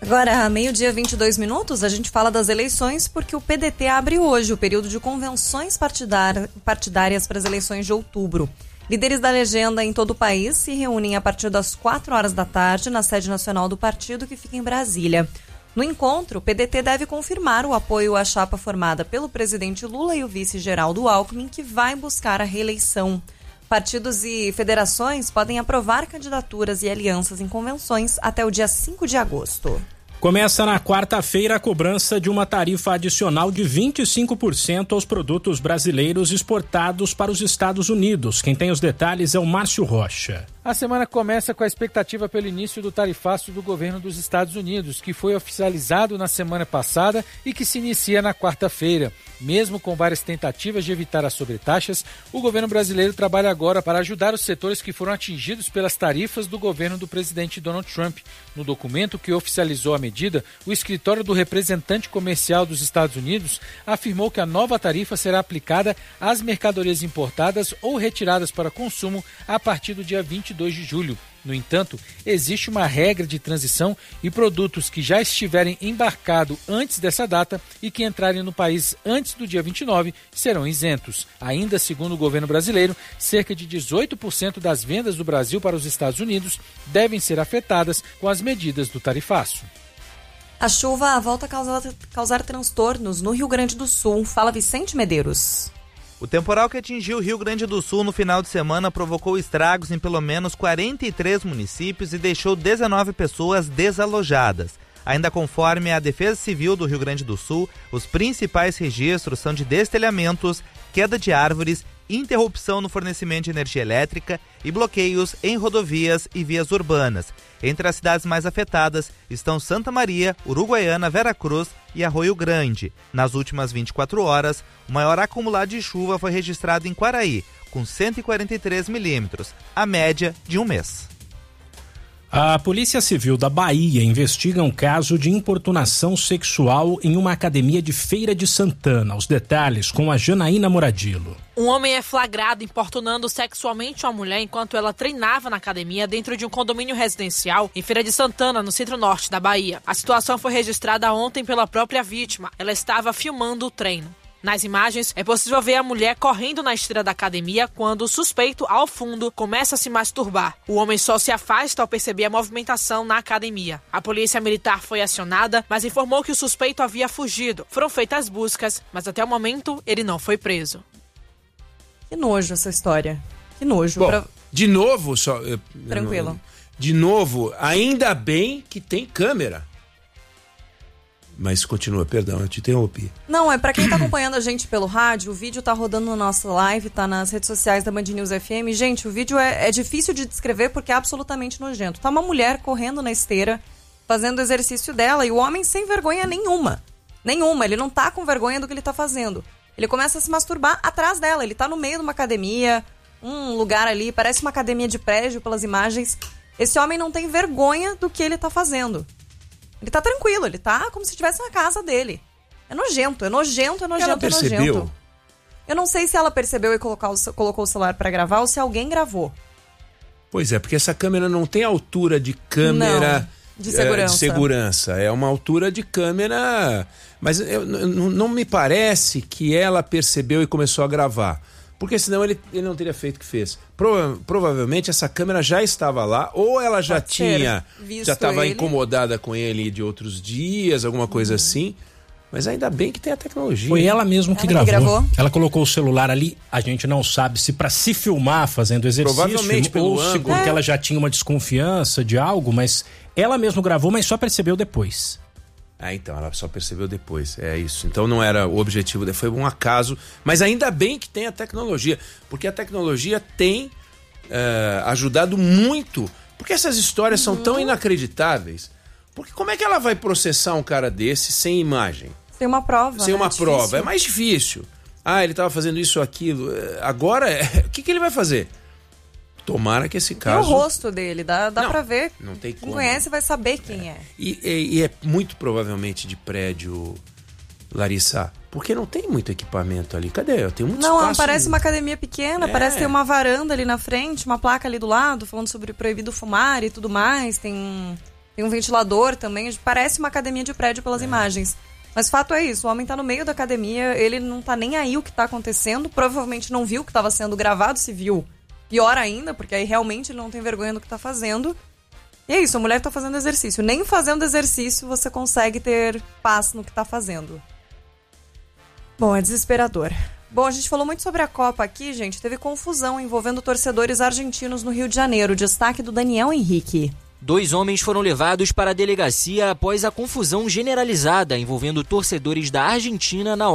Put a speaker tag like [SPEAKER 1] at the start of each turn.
[SPEAKER 1] Agora, meio-dia 22 minutos, a gente fala das eleições porque o PDT abre hoje o período de convenções partidárias para as eleições de outubro. Líderes da legenda em todo o país se reúnem a partir das 4 horas da tarde na sede nacional do partido, que fica em Brasília. No encontro, o PDT deve confirmar o apoio à chapa formada pelo presidente Lula e o vice Geraldo Alckmin, que vai buscar a reeleição. Partidos e federações podem aprovar candidaturas e alianças em convenções até o dia 5 de agosto.
[SPEAKER 2] Começa na quarta-feira a cobrança de uma tarifa adicional de 25% aos produtos brasileiros exportados para os Estados Unidos. Quem tem os detalhes é o Márcio Rocha.
[SPEAKER 3] A semana começa com a expectativa pelo início do tarifaço do governo dos Estados Unidos, que foi oficializado na semana passada e que se inicia na quarta-feira. Mesmo com várias tentativas de evitar as sobretaxas, o governo brasileiro trabalha agora para ajudar os setores que foram atingidos pelas tarifas do governo do presidente Donald Trump. No documento que oficializou a medida, o escritório do representante comercial dos Estados Unidos afirmou que a nova tarifa será aplicada às mercadorias importadas ou retiradas para consumo a partir do dia 22 de julho. No entanto, existe uma regra de transição e produtos que já estiverem embarcados antes dessa data e que entrarem no país antes do dia 29 serão isentos. Ainda segundo o governo brasileiro, cerca de 18% das vendas do Brasil para os Estados Unidos devem ser afetadas com as medidas do tarifaço.
[SPEAKER 1] A chuva volta a causar transtornos no Rio Grande do Sul. Fala Vicente Medeiros.
[SPEAKER 4] O temporal que atingiu o Rio Grande do Sul no final de semana provocou estragos em pelo menos 43 municípios e deixou 19 pessoas desalojadas. Ainda conforme a Defesa Civil do Rio Grande do Sul, os principais registros são de destelhamentos, queda de árvores, interrupção no fornecimento de energia elétrica e bloqueios em rodovias e vias urbanas. Entre as cidades mais afetadas estão Santa Maria, Uruguaiana, Veracruz e Arroio Grande. Nas últimas 24 horas, o maior acumulado de chuva foi registrado em Quaraí, com 143 milímetros, a média de um mês.
[SPEAKER 2] A Polícia Civil da Bahia investiga um caso de importunação sexual em uma academia de Feira de Santana. Os detalhes com a Janaína Moradilo.
[SPEAKER 5] Um homem é flagrado importunando sexualmente uma mulher enquanto ela treinava na academia dentro de um condomínio residencial em Feira de Santana, no centro-norte da Bahia. A situação foi registrada ontem pela própria vítima. Ela estava filmando o treino. Nas imagens, é possível ver a mulher correndo na esteira da academia quando o suspeito, ao fundo, começa a se masturbar. O homem só se afasta ao perceber a movimentação na academia. A polícia militar foi acionada, mas informou que o suspeito havia fugido. Foram feitas buscas, mas até o momento ele não foi preso.
[SPEAKER 1] Que nojo essa história. Que nojo.
[SPEAKER 6] Bom, de novo,
[SPEAKER 1] Tranquilo.
[SPEAKER 6] De novo, ainda bem que tem câmera. Mas continua, perdão, eu te interrompi.
[SPEAKER 1] Não, é pra quem tá acompanhando a gente pelo rádio, o vídeo tá rodando na nossa live, tá nas redes sociais da Band News FM. Gente, o vídeo é difícil de descrever porque é absolutamente nojento. Tá uma mulher correndo na esteira, fazendo o exercício dela, e o homem sem vergonha nenhuma. Nenhuma, ele não tá com vergonha do que ele tá fazendo. Ele começa a se masturbar atrás dela, ele tá no meio de uma academia, um lugar ali, parece uma academia de prédio pelas imagens. Esse homem não tem vergonha do que ele tá fazendo. Ele tá tranquilo, ele tá como se estivesse na casa dele. É nojento, é nojento, é nojento,
[SPEAKER 6] ela percebeu?
[SPEAKER 1] É nojento. Eu não sei se ela percebeu e colocou o celular pra gravar ou se alguém gravou.
[SPEAKER 6] Pois é, porque essa câmera não tem altura de câmera...
[SPEAKER 1] Não, de segurança.
[SPEAKER 6] De segurança. É uma altura de câmera... Mas não me parece que ela percebeu e começou a gravar. Porque senão ele não teria feito o que fez. Provavelmente essa câmera já estava lá, ou ela já estava incomodada com ele de outros dias, alguma coisa assim. Mas ainda bem que tem a tecnologia.
[SPEAKER 2] Foi ela mesmo que gravou. Ela colocou o celular ali, a gente não sabe se para se filmar fazendo exercício,
[SPEAKER 6] provavelmente pelo
[SPEAKER 2] ou se
[SPEAKER 6] ângulo.
[SPEAKER 2] porque ela já tinha uma desconfiança de algo, mas ela mesmo gravou, mas só percebeu depois.
[SPEAKER 6] Ah, então, ela só percebeu depois, é isso. Então não era o objetivo, foi um acaso. Mas ainda bem que tem a tecnologia, porque a tecnologia tem ajudado muito. Porque essas histórias são tão inacreditáveis. Porque como é que ela vai processar um cara desse sem imagem?
[SPEAKER 1] Sem uma prova,
[SPEAKER 6] Sem uma prova,
[SPEAKER 1] difícil.
[SPEAKER 6] é mais difícil. Ah, ele estava fazendo isso ou aquilo. Agora, o que ele vai fazer? Tomara que esse caso...
[SPEAKER 1] Tem o rosto dele, dá pra ver.
[SPEAKER 6] Não tem como.
[SPEAKER 1] Quem conhece vai saber quem é.
[SPEAKER 6] E é muito provavelmente de prédio, Larissa, porque não tem muito equipamento ali. Cadê? Tem muito espaço.
[SPEAKER 1] Não, parece uma academia pequena, parece ter uma varanda ali na frente, uma placa ali do lado, falando sobre proibido fumar e tudo mais. Tem Tem um ventilador também, parece uma academia de prédio pelas imagens. Mas fato é isso, o homem tá no meio da academia, ele não tá nem aí o que tá acontecendo, provavelmente não viu o que estava sendo gravado, se viu, pior ainda, porque aí realmente ele não tem vergonha do que tá fazendo. E é isso, a mulher tá fazendo exercício. Nem fazendo exercício você consegue ter paz no que tá fazendo. Bom, é desesperador. Bom, a gente falou muito sobre a Copa aqui, gente. Teve confusão envolvendo torcedores argentinos no Rio de Janeiro. Destaque do Daniel Henrique.
[SPEAKER 7] 2 homens foram levados para a delegacia após a confusão generalizada envolvendo torcedores da Argentina na